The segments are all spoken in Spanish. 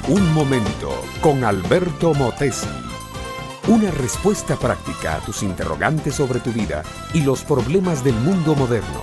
Un momento con Alberto Motesi. Una respuesta práctica a tus interrogantes sobre tu vida y los problemas del mundo moderno.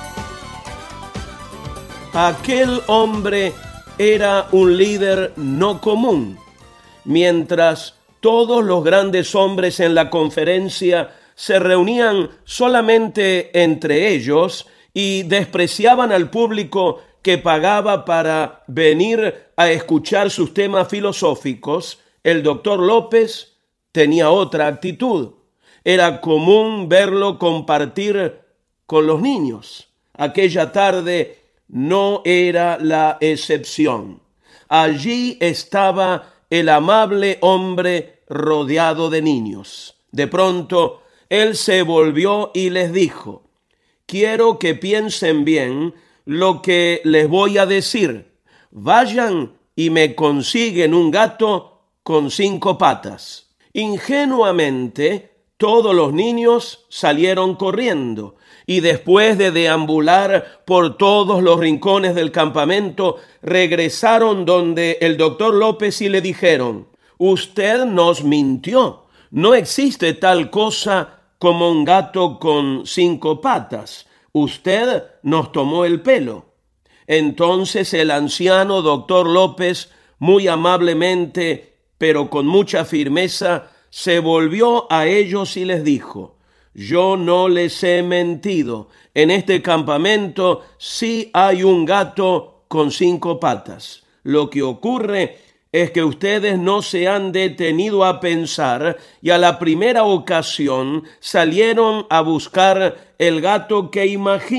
Aquel hombre era un líder no común. Mientras todos los grandes hombres en la conferencia se reunían solamente entre ellos y despreciaban al público que pagaba para venir a escuchar sus temas filosóficos, el doctor López tenía otra actitud. Era común verlo compartir con los niños. Aquella tarde no era la excepción. Allí estaba el amable hombre rodeado de niños. De pronto, él se volvió y les dijo: quiero que piensen bien lo que les voy a decir. Vayan y me consiguen un gato con 5 patas. Ingenuamente, todos los niños salieron corriendo y después de deambular por todos los rincones del campamento, regresaron donde el doctor López y le dijeron: usted nos mintió. No existe tal cosa como un gato con 5 patas. Usted nos tomó el pelo. Entonces el anciano doctor López, muy amablemente, pero con mucha firmeza, se volvió a ellos y les dijo: yo no les he mentido. En este campamento sí hay un gato con 5 patas. Lo que ocurre es que ustedes no se han detenido a pensar y a la primera ocasión salieron a buscar el gato que imaginan.